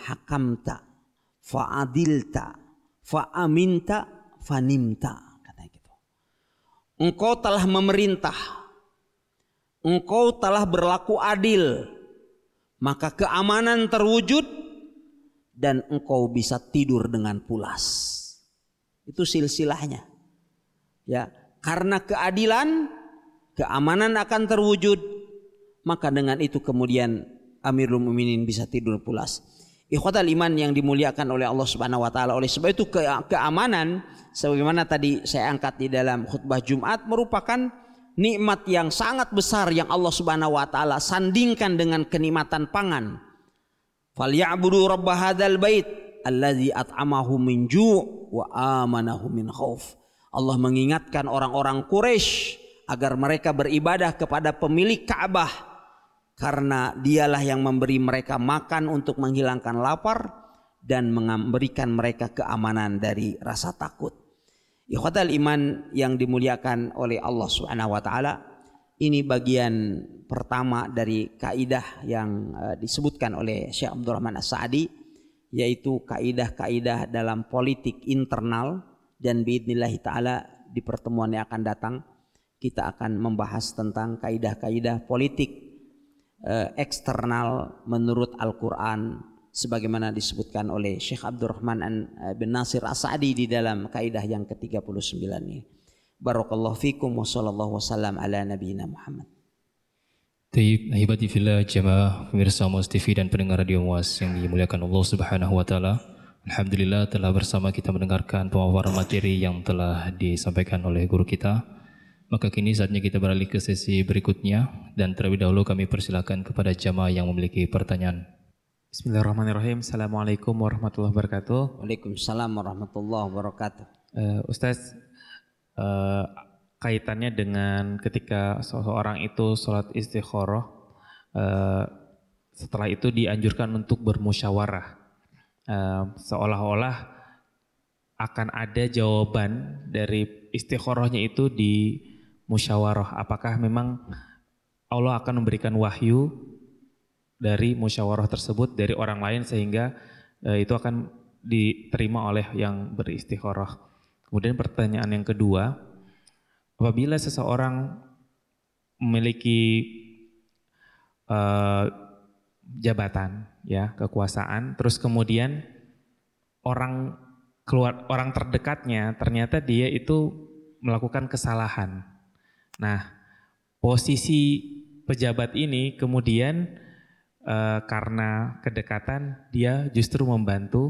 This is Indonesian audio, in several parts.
hakamta fa'adilta fa'aminta fanimta, kata gitu. Engkau telah memerintah, engkau telah berlaku adil, maka keamanan terwujud dan engkau bisa tidur dengan pulas. Itu silsilahnya. Ya, karena keadilan, keamanan akan terwujud, maka dengan itu kemudian Amirul Mukminin bisa tidur pulas. Ikhwatal iman yang dimuliakan oleh Allah Subhanahu wa taala. Oleh sebab itu keamanan sebagaimana tadi saya angkat di dalam khutbah Jumat merupakan nikmat yang sangat besar yang Allah Subhanahu wa taala sandingkan dengan kenikmatan pangan. Falyabudu rabb hadzal bait allazi at'amahum min ju' wa amanahum min khauf. Allah mengingatkan orang-orang Quraisy agar mereka beribadah kepada pemilik Ka'bah karena dialah yang memberi mereka makan untuk menghilangkan lapar dan memberikan mereka keamanan dari rasa takut. Ikhwatal iman yang dimuliakan oleh Allah Subhanahu wa taala, ini bagian pertama dari kaidah yang disebutkan oleh Syekh Abdurrahman As-Sa'di, yaitu kaidah-kaidah dalam politik internal, dan biidznillah taala di pertemuan yang akan datang kita akan membahas tentang kaidah-kaidah politik eksternal menurut Al-Quran sebagaimana disebutkan oleh Syekh Abdurrahman bin Nasir As-Sa'di di dalam kaidah yang ke-39 ini. Barakallahu fikum wa sallallahu wasallam ala nabiyina Muhammad. Taib, ahibati fillah jamaah pemirsa Muaz TV dan pendengar radio Muaz yang dimuliakan Allah Subhanahu wa taala. Alhamdulillah telah bersama kita mendengarkan pemaparan materi yang telah disampaikan oleh guru kita. Maka kini saatnya kita beralih ke sesi berikutnya dan terlebih dahulu kami persilakan kepada jamaah yang memiliki pertanyaan. Bismillahirrahmanirrahim. Assalamualaikum warahmatullahi wabarakatuh. Waalaikumsalam warahmatullahi wabarakatuh. Ustaz, kaitannya dengan ketika seseorang itu sholat istikharah, setelah itu dianjurkan untuk bermusyawarah, seolah-olah akan ada jawaban dari istikharahnya itu di musyawarah. Apakah memang Allah akan memberikan wahyu dari musyawarah tersebut dari orang lain sehingga itu akan diterima oleh yang beristikharah? Kemudian pertanyaan yang kedua, apabila seseorang memiliki jabatan, ya, kekuasaan, terus kemudian orang terdekatnya ternyata dia itu melakukan kesalahan. Nah, posisi pejabat ini kemudian karena kedekatan dia justru membantu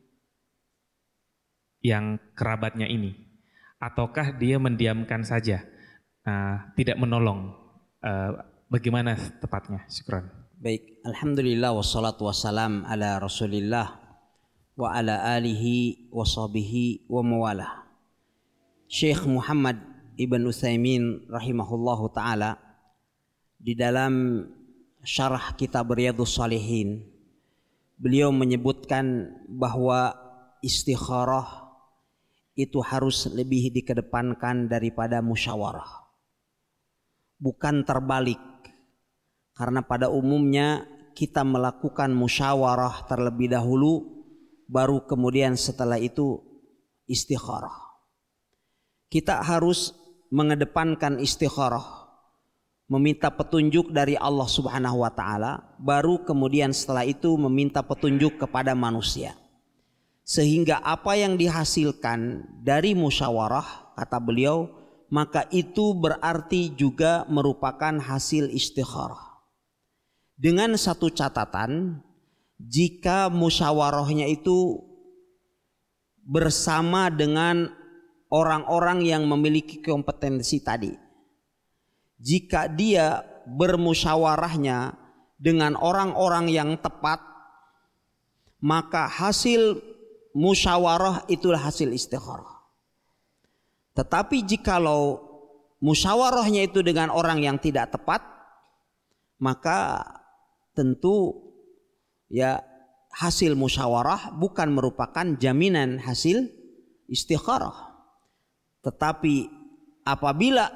yang kerabatnya ini, ataukah dia mendiamkan saja, tidak menolong? Bagaimana tepatnya? Syukran. Baik, alhamdulillah wassalatu wassalam ala Rasulillah wa ala alihi wa sahbihi wa mawalah. Syekh Muhammad Ibn Utsaimin rahimahullahu ta'ala di dalam syarah kitab Riyadhus Shalihin, beliau menyebutkan bahwa istikharah itu harus lebih dikedepankan daripada musyawarah, bukan terbalik. Karena pada umumnya kita melakukan musyawarah terlebih dahulu, baru kemudian setelah itu istikharah. Kita harus mengedepankan istikharah, meminta petunjuk dari Allah Subhanahu wa taala, baru kemudian setelah itu meminta petunjuk kepada manusia. Sehingga apa yang dihasilkan dari musyawarah, kata beliau, maka itu berarti juga merupakan hasil istikharah. Dengan satu catatan, jika musyawarahnya itu bersama dengan orang-orang yang memiliki kompetensi tadi. Jika dia bermusyawarahnya dengan orang-orang yang tepat, maka hasil musyawarah itulah hasil istikharah. Tetapi jikalau musyawarahnya itu dengan orang yang tidak tepat, maka tentu ya hasil musyawarah bukan merupakan jaminan hasil istikharah. Tetapi apabila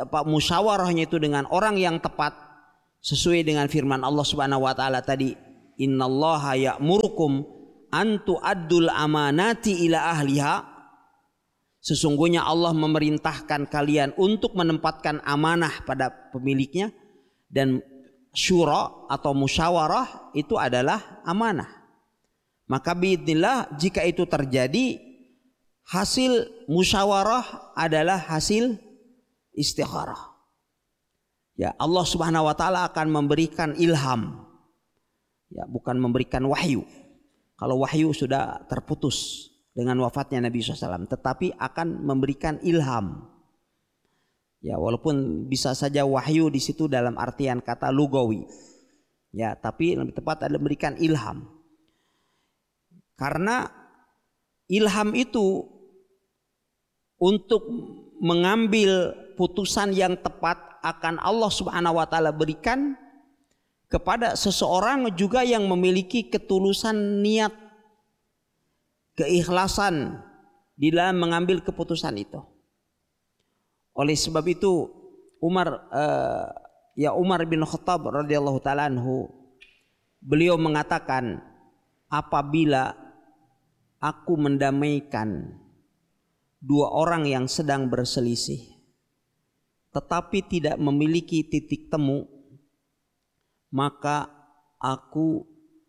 musyawarahnya itu dengan orang yang tepat sesuai dengan firman Allah Subhanahu wa taala tadi, innallaha ya'murukum an tu'addul amanati ila ahliha. Sesungguhnya Allah memerintahkan kalian untuk menempatkan amanah pada pemiliknya, dan syura atau musyawarah itu adalah amanah. Maka biidznillah jika itu terjadi, hasil musyawarah adalah hasil istikharah. Ya, Allah Subhanahu wa taala akan memberikan ilham. Ya, bukan memberikan wahyu. Kalau wahyu sudah terputus dengan wafatnya Nabi SAW, tetapi akan memberikan ilham. Ya, walaupun bisa saja wahyu di situ dalam artian kata lugawi. Ya, tapi lebih tepat adalah memberikan ilham. Karena ilham itu untuk mengambil putusan yang tepat akan Allah Subhanahu wa taala berikan kepada seseorang juga yang memiliki ketulusan niat, keikhlasan di dalam mengambil keputusan itu. Oleh sebab itu Umar bin Khattab radhiyallahu taala anhu, beliau mengatakan, apabila aku mendamaikan dua orang yang sedang berselisih tetapi tidak memiliki titik temu, maka aku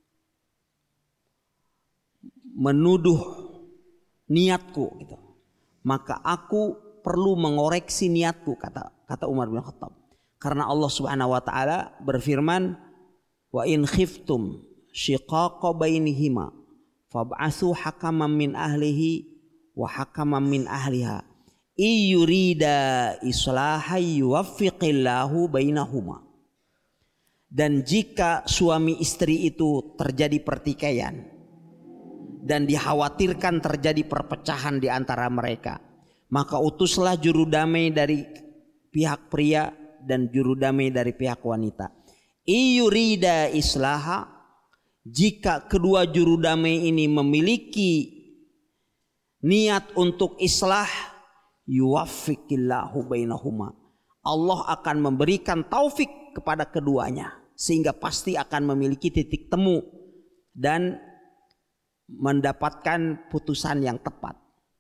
menuduh niatku gitu. Maka aku perlu mengoreksi niatku, kata Umar bin Khattab. Karena Allah Subhanahu wa taala berfirman, wa in khiftum shiqaqa bainihima fab'atsu hakaman min ahlihi wa hakaman min ahliha iyurida islahay yuwaffiqillahu bainahuma. Dan jika suami istri itu terjadi pertikaian dan dikhawatirkan terjadi perpecahan di antara mereka, maka utuslah juru damai dari pihak pria dan juru damai dari pihak wanita. Iyurida islaha, jika kedua juru damai ini memiliki niat untuk islah, yuwaffiqillahu bainahuma, Allah akan memberikan taufik kepada keduanya sehingga pasti akan memiliki titik temu dan mendapatkan putusan yang tepat.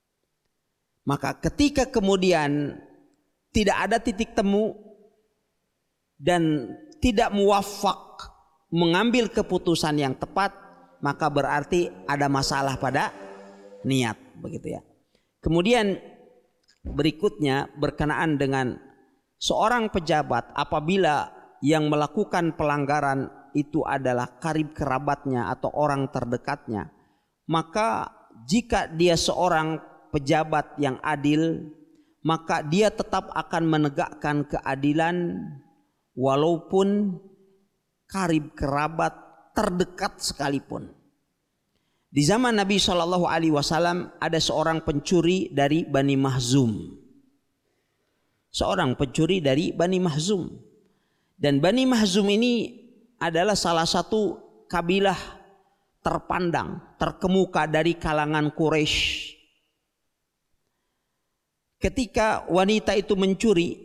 Maka ketika kemudian tidak ada titik temu dan tidak muwaffaq mengambil keputusan yang tepat, maka berarti ada masalah pada niat, begitu ya. Kemudian berikutnya berkenaan dengan seorang pejabat, apabila yang melakukan pelanggaran itu adalah karib kerabatnya atau orang terdekatnya, maka jika dia seorang pejabat yang adil, maka dia tetap akan menegakkan keadilan walaupun karib kerabat terdekat sekalipun. Di zaman Nabi SAW ada seorang pencuri dari Bani Mahzum. Seorang pencuri dari Bani Mahzum. Dan Bani Mahzum ini adalah salah satu kabilah terpandang, terkemuka dari kalangan Quraisy. Ketika wanita itu mencuri,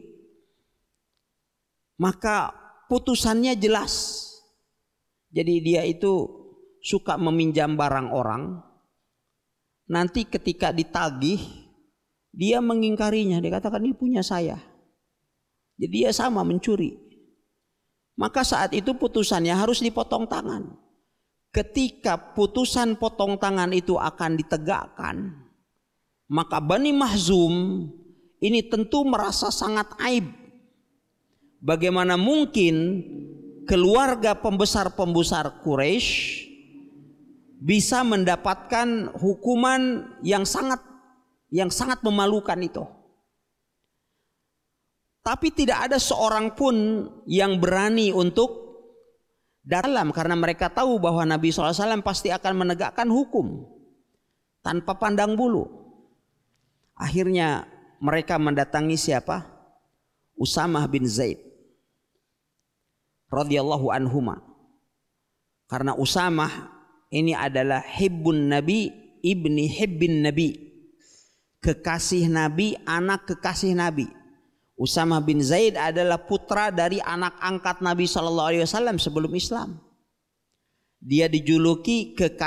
maka putusannya jelas. Jadi dia itu suka meminjam barang orang. Nanti ketika ditagih, dia mengingkarinya. Dia katakan ini punya saya. Jadi dia sama mencuri. Maka saat itu putusannya harus dipotong tangan. Ketika putusan potong tangan itu akan ditegakkan, maka Bani Mahzum ini tentu merasa sangat aib. Bagaimana mungkin keluarga pembesar-pembesar Quraisy bisa mendapatkan hukuman yang sangat memalukan itu. Tapi tidak ada seorang pun yang berani untuk dalam, karena mereka tahu bahwa Nabi SAW pasti akan menegakkan hukum tanpa pandang bulu. Akhirnya mereka mendatangi siapa? Usamah bin Zaid radhiyallahu anhuma. Karena Usamah ini adalah hibbun Nabi ibni hibbin Nabi, kekasih Nabi, anak kekasih Nabi. Usamah bin Zaid adalah putra dari anak angkat Nabi SAW sebelum Islam. Dia dijuluki